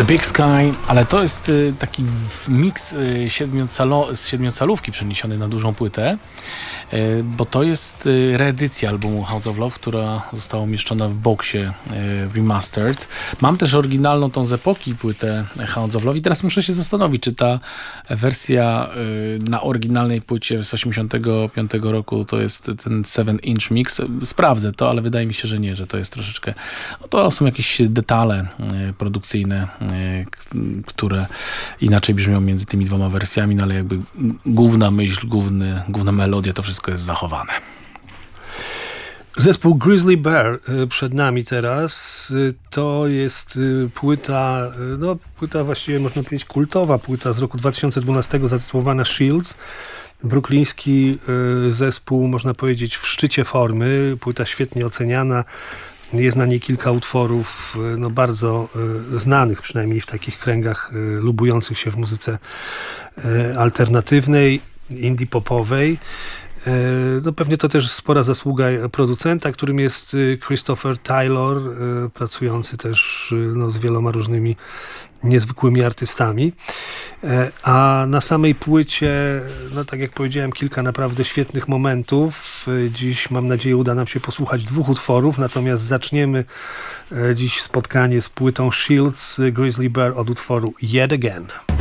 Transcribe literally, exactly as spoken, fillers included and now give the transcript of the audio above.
The Big Sky, ale to jest y, taki miks y, siedmiocalo, z siedmiocalówki przeniesiony na dużą płytę, y, bo to jest y, reedycja albumu House of Love, która została umieszczona w boxie y, Remastered. Mam też oryginalną tą z epoki płytę House of Love i teraz muszę się zastanowić, czy ta wersja y, na oryginalnej płycie z osiemdziesiątego piątego roku to jest ten seven inch mix. Sprawdzę to, ale wydaje mi się, że nie, że to jest troszeczkę, no to są jakieś detale y, produkcyjne, które inaczej brzmią między tymi dwoma wersjami, no ale jakby główna myśl, główny, główna melodia, to wszystko jest zachowane. Zespół Grizzly Bear przed nami teraz. To jest płyta, no płyta właściwie można powiedzieć kultowa, płyta z roku dwa tysiące dwunastego zatytułowana Shields. Brukliński zespół, można powiedzieć, w szczycie formy. Płyta świetnie oceniana. Jest na niej kilka utworów no, bardzo y, znanych, przynajmniej w takich kręgach y, lubujących się w muzyce y, alternatywnej, indie popowej. Y, no, pewnie to też spora zasługa producenta, którym jest y, Christopher Taylor, y, pracujący też y, no, z wieloma różnymi niezwykłymi artystami. A na samej płycie, no tak jak powiedziałem, kilka naprawdę świetnych momentów. Dziś, mam nadzieję, uda nam się posłuchać dwóch utworów, natomiast zaczniemy dziś spotkanie z płytą Shields Grizzly Bear od utworu Yet Again.